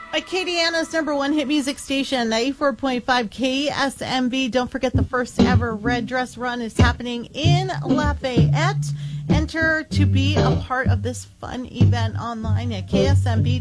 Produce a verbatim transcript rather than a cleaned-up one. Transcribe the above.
Acadiana's number one hit music station, ninety-four point five K S M B. Don't forget the first ever Red Dress Run is happening in Lafayette. Enter to be a part of this fun event online at K S M B.